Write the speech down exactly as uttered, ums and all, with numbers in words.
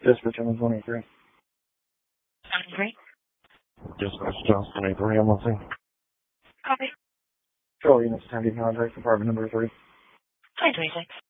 Dispatch on twenty-three. twenty-three? Dispatch Jones twenty-three, I'm listening. Copy. Control units, attending contact, department number three. nine twenty-six.